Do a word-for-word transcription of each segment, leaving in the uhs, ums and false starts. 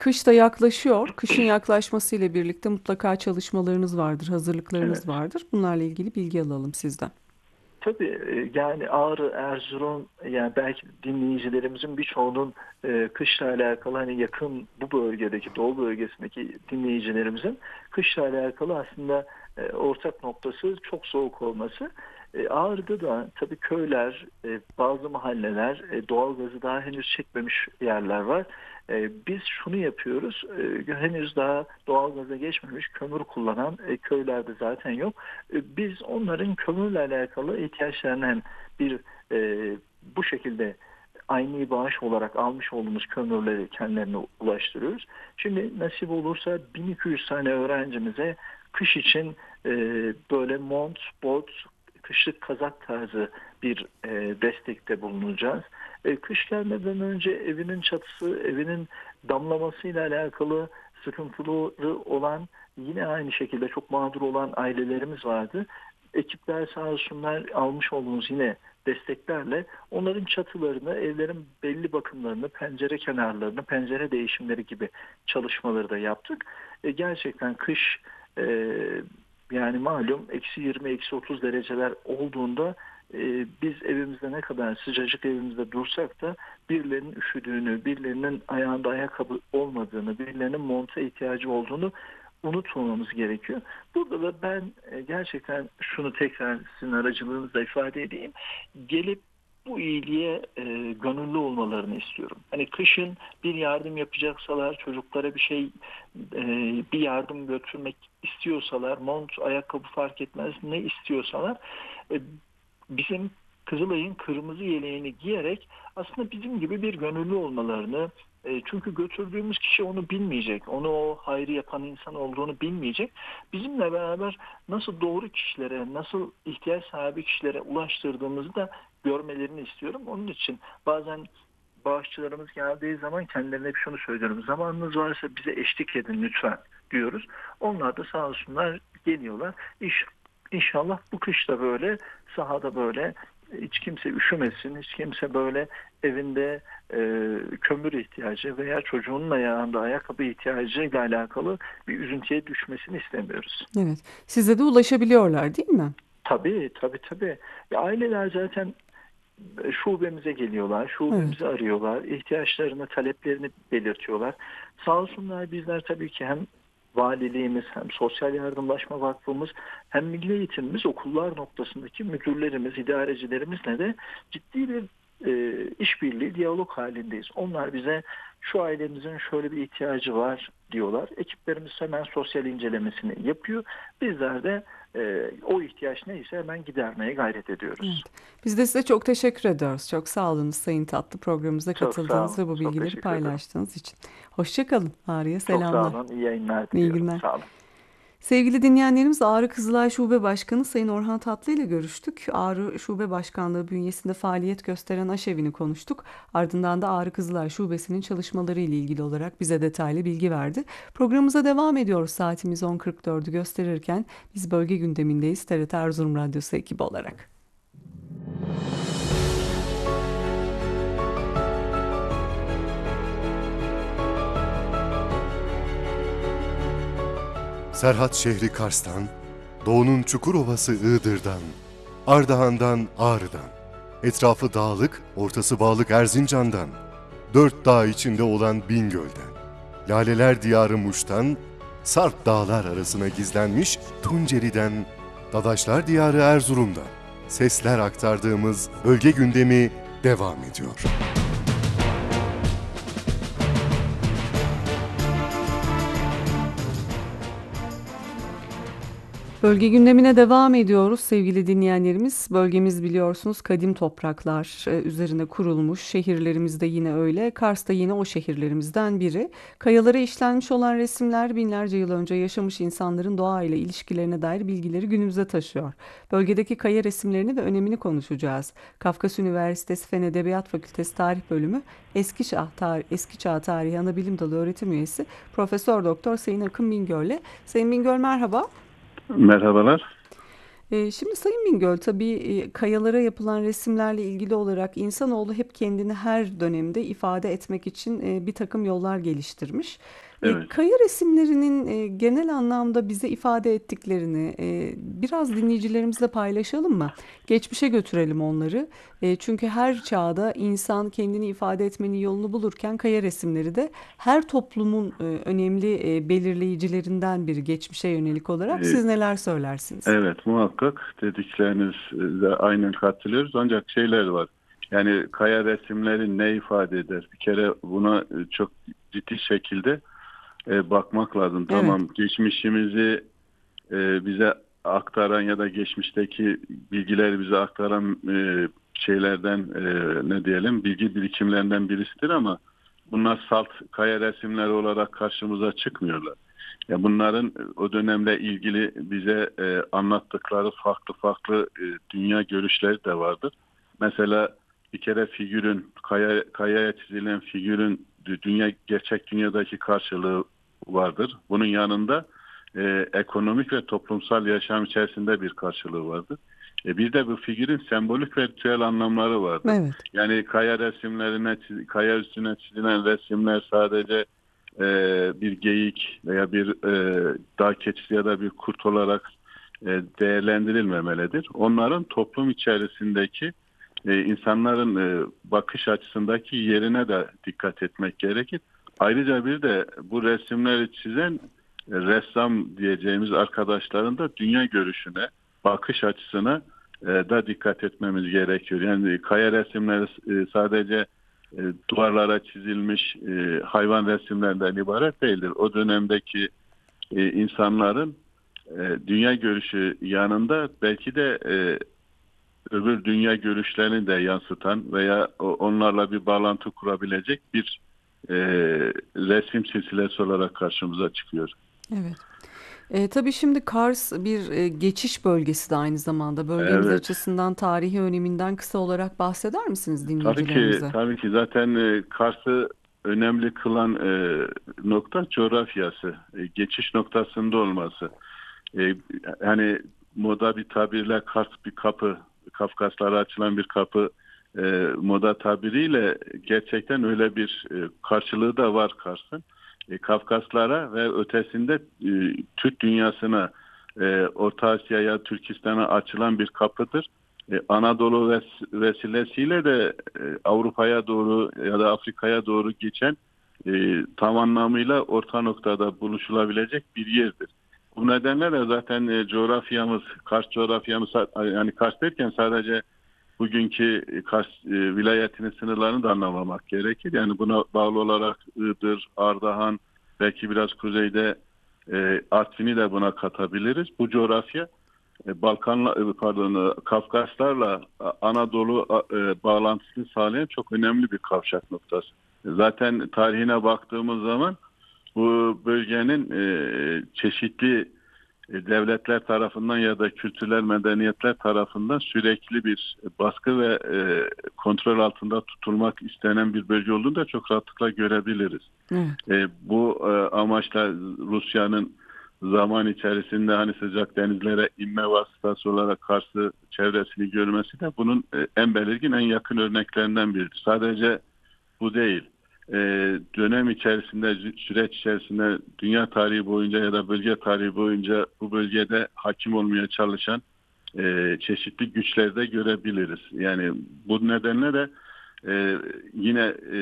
Kış da yaklaşıyor. Kışın yaklaşmasıyla birlikte mutlaka çalışmalarınız vardır, hazırlıklarınız Evet. vardır. Bunlarla ilgili bilgi alalım sizden. Tabii e, yani Ağrı, Erzurum, yani belki dinleyicilerimizin birçoğunun e, kışla alakalı, hani yakın bu bölgedeki, doğu bölgesindeki dinleyicilerimizin kışla alakalı aslında e, ortak noktası çok soğuk olması. E, Ağrı'da da tabii köyler, e, bazı mahalleler, e, doğalgazı daha henüz çekmemiş yerler var. E, biz şunu yapıyoruz, e, henüz daha doğalgaza geçmemiş kömür kullanan e, köylerde zaten yok. E, Biz onların kömürle alakalı ihtiyaçlarını hem bir e, bu şekilde aynı bağış olarak almış olduğumuz kömürleri kendilerine ulaştırıyoruz. Şimdi nasip olursa bin iki yüz tane öğrencimize kış için e, böyle mont, bot, kışlık kazak tarzı bir e, destekte bulunacağız. E, kış gelmeden önce evinin çatısı, evinin damlamasıyla alakalı sıkıntıları olan, yine aynı şekilde çok mağdur olan ailelerimiz vardı. Ekipler sağ olsunlar, almış olduğumuz yine desteklerle onların çatılarını, evlerin belli bakımlarını, pencere kenarlarını, pencere değişimleri gibi çalışmaları da yaptık. E, gerçekten kış, e, yani malum eksi yirmi, eksi otuz dereceler olduğunda e, biz evimizde ne kadar sıcacık evimizde dursak da birilerinin üşüdüğünü, birilerinin ayağında ayakkabı olmadığını, birilerinin monta ihtiyacı olduğunu unutmamamız gerekiyor. Burada da ben e, gerçekten şunu tekrar sizin aracılığınızla ifade edeyim. Gelip bu iyiliğe e, gönüllü olmalarını istiyorum. Hani kışın bir yardım yapacaksalar, çocuklara bir şey, e, bir yardım götürmek istiyorsalar, mont, ayakkabı fark etmez, ne istiyorsalar, e, bizim Kızılay'ın kırmızı yeleğini giyerek aslında bizim gibi bir gönüllü olmalarını, e, çünkü götürdüğümüz kişi onu bilmeyecek, onu o hayrı yapan insan olduğunu bilmeyecek. Bizimle beraber nasıl doğru kişilere, nasıl ihtiyaç sahibi kişilere ulaştırdığımızı da görmelerini istiyorum. Onun için bazen bağışçılarımız geldiği zaman kendilerine hep şunu söylüyorum: zamanınız varsa bize eşlik edin lütfen diyoruz. Onlar da sağ olsunlar geliyorlar. İş, İnşallah bu kış da böyle, sahada böyle, hiç kimse üşümesin, hiç kimse böyle evinde e, kömür ihtiyacı veya çocuğunun ayağında ayakkabı ihtiyacı ile alakalı bir üzüntüye düşmesini istemiyoruz. Evet. Size de ulaşabiliyorlar, değil mi? Tabii, tabii, tabii. Ya aileler zaten şubemize geliyorlar, Evet. şubemizi arıyorlar, ihtiyaçlarını, taleplerini belirtiyorlar. Sağ olsunlar, bizler tabii ki hem valiliğimiz, hem sosyal yardımlaşma vakfımız, hem milli eğitimimiz, okullar noktasındaki müdürlerimiz, idarecilerimizle de ciddi bir e, işbirliği, diyalog halindeyiz. Onlar bize şu ailemizin şöyle bir ihtiyacı var diyorlar. Ekiplerimiz hemen sosyal incelemesini yapıyor. Bizler de e, o ihtiyaç neyse hemen gidermeye gayret Evet. ediyoruz. Biz de size çok teşekkür ediyoruz. Çok sağ olun Sayın Tatlı, programımıza Çok sağ katıldığınız olun. ve bu Çok bilgileri teşekkür ederim. paylaştığınız için. Hoşça kalın. Ağrı'ya Çok sağ selamlar. olun. İyi yayınlar İyi diliyorum. günler. Sağ olun. Sevgili dinleyenlerimiz, Ağrı Kızılay Şube Başkanı Sayın Orhan Tatlı ile görüştük. Ağrı Şube Başkanlığı bünyesinde faaliyet gösteren aşevini konuştuk. Ardından da Ağrı Kızılay Şubesi'nin çalışmaları ile ilgili olarak bize detaylı bilgi verdi. Programımıza devam ediyoruz. Saatimiz on kırk dördü gösterirken biz bölge gündemindeyiz T R T Erzurum Radyosu ekibi olarak. Serhat şehri Kars'tan, doğunun Çukurovası Iğdır'dan, Ardahan'dan Ağrı'dan, etrafı dağlık, ortası bağlık Erzincan'dan, dört dağ içinde olan Bingöl'den, Laleler Diyarı Muş'tan, Sarp dağlar arasına gizlenmiş Tunceli'den, Dadaşlar Diyarı Erzurum'dan sesler aktardığımız bölge gündemi devam ediyor. Bölge gündemine devam ediyoruz sevgili dinleyenlerimiz. Bölgemiz biliyorsunuz kadim topraklar e, üzerine kurulmuş. Şehirlerimiz de yine öyle. Kars da yine o şehirlerimizden biri. Kayalara işlenmiş olan resimler binlerce yıl önce yaşamış insanların doğayla ilişkilerine dair bilgileri günümüze taşıyor. Bölgedeki kaya resimlerini ve önemini konuşacağız. Kafkas Üniversitesi Fen Edebiyat Fakültesi Tarih Bölümü Eski Çağ, Tarih, Eski Çağ Tarihi Anabilim Dalı öğretim üyesi Profesör Doktor Sayın Akın Bingöl'le. Sayın Bingöl merhaba. Merhabalar. Ee, Şimdi Sayın Bingöl, tabii e, kayalara yapılan resimlerle ilgili olarak insanoğlu hep kendini her dönemde ifade etmek için e, bir takım yollar geliştirmiş. E, Evet. Kaya resimlerinin e, genel anlamda bize ifade ettiklerini e, biraz dinleyicilerimizle paylaşalım mı? Geçmişe götürelim onları. E, Çünkü her çağda insan kendini ifade etmenin yolunu bulurken kaya resimleri de her toplumun e, önemli e, belirleyicilerinden biri geçmişe yönelik olarak. Ee, Siz neler söylersiniz? evet, muhakkak dediklerinizle aynen katılıyoruz. Ancak şeyler var. Yani kaya resimleri ne ifade eder? Bir kere buna e, çok ciddi şekilde e, bakmak lazım. Evet. Tamam, geçmişimizi e, bize aktaran ya da geçmişteki bilgileri bize aktaran e, şeylerden e, ne diyelim bilgi birikimlerinden birisidir ama bunlar salt kaya resimleri olarak karşımıza çıkmıyorlar. Ya bunların o dönemle ilgili bize e, anlattıkları farklı farklı e, dünya görüşleri de vardır. Mesela bir kere figürün kaya kayaya çizilen figürün dünya gerçek dünyadaki karşılığı vardır. Bunun yanında e, ekonomik ve toplumsal yaşam içerisinde bir karşılığı vardır. E, bir de bu figürün sembolik ve ritüel anlamları vardır. Evet. Yani kaya resimlerine, kaya üstüne çizilen resimler sadece e, bir geyik veya bir e, dağ keçisi ya da bir kurt olarak e, değerlendirilmemelidir. Onların toplum içerisindeki e, insanların e, bakış açısındaki yerine de dikkat etmek gerekir. Ayrıca bir de bu resimleri çizen e, ressam diyeceğimiz arkadaşların da dünya görüşüne, bakış açısına e, da dikkat etmemiz gerekiyor. Yani kaya resimleri e, sadece e, duvarlara çizilmiş e, hayvan resimlerinden ibaret değildir. O dönemdeki e, insanların e, dünya görüşü yanında belki de e, öbür dünya görüşlerini de yansıtan veya o- onlarla bir bağlantı kurabilecek bir e, resim silsilesi olarak karşımıza çıkıyor. Evet. E, tabii şimdi Kars bir e, geçiş bölgesi de aynı zamanda. Bölgemiz Evet. açısından tarihi öneminden kısa olarak bahseder misiniz Tabii ki, dinleyicilerimize? tabii ki zaten e, Kars'ı önemli kılan e, nokta coğrafyası, e, geçiş noktasında olması. E, hani moda bir tabirle Kars bir kapı, Kafkaslara açılan bir kapı e, moda tabiriyle gerçekten öyle bir e, karşılığı da var Kars'ın. E, Kafkaslara ve ötesinde e, Türk dünyasına, e, Orta Asya'ya, Türkistan'a açılan bir kapıdır. E, Anadolu ves- vesilesiyle de e, Avrupa'ya doğru ya da Afrika'ya doğru geçen e, tam anlamıyla orta noktada buluşulabilecek bir yerdir. Bu nedenle de zaten e, coğrafyamız, Kars coğrafyamız yani Kars derken sadece bugünkü Kars e, vilayetinin sınırlarını da anlamamak gerekir. Yani buna bağlı olarak Iğdır, Ardahan, belki biraz kuzeyde e, Artvin'i de buna katabiliriz. Bu coğrafya e, Balkanla e, pardon e, Kafkaslarla a- Anadolu a- e, bağlantısını sağlayan çok önemli bir kavşak noktası. Zaten tarihine baktığımız zaman bu bölgenin e, çeşitli e, devletler tarafından ya da kültürler, medeniyetler tarafından sürekli bir baskı ve e, kontrol altında tutulmak istenen bir bölge olduğunu da çok rahatlıkla görebiliriz. Evet. E, bu e, amaçla Rusya'nın zaman içerisinde hani sıcak denizlere inme vasıtası olarak Kars'ı çevresini görmesi de bunun e, en belirgin, en yakın örneklerinden biridir. Sadece bu değil. E, dönem içerisinde, süreç içerisinde dünya tarihi boyunca ya da bölge tarihi boyunca bu bölgede hakim olmaya çalışan e, çeşitli güçleri de görebiliriz. Yani bu nedenle de e, yine e,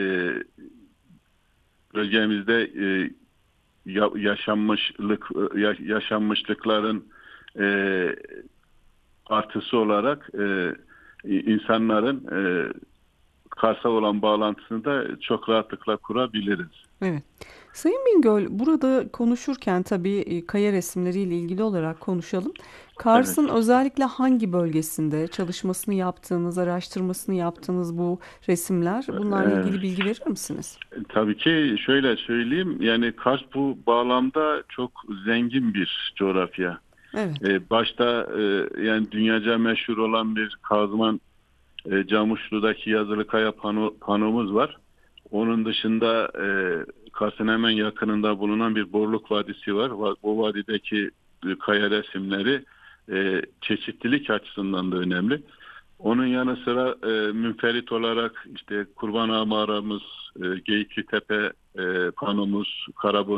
bölgemizde e, ya- yaşanmışlık ya- yaşanmışlıkların e, artısı olarak e, insanların e, Kars'a olan bağlantısını da çok rahatlıkla kurabiliriz. Evet. Sayın Bingöl, burada konuşurken tabii e, kaya resimleriyle ilgili olarak konuşalım. Evet. Kars'ın özellikle hangi bölgesinde çalışmasını yaptığınız, araştırmasını yaptığınız bu resimler, bunlarla Evet. ilgili bilgi verir misiniz? Tabii ki şöyle söyleyeyim. Yani Kars bu bağlamda çok zengin bir coğrafya. Evet. E, başta e, yani dünyaca meşhur olan bir Kazman e, Camuşlu'daki yazılı kaya pano, panomuz var. Onun dışında e, Kars'ın hemen yakınında bulunan bir Borluk Vadisi var. Va- Bu vadideki e, kaya resimleri e, çeşitlilik açısından da önemli. Onun yanı sıra e, münferit olarak işte Kurban Ağa mağaramız, e, Geyikli Tepe e, panomuz, Karabon